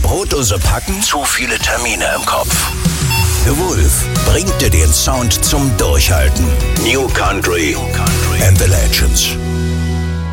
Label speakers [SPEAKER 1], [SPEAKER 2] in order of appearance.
[SPEAKER 1] Brotdose packen? Zu viele Termine im Kopf. Wolf bringt dir den Sound zum Durchhalten. New Country and the Legends.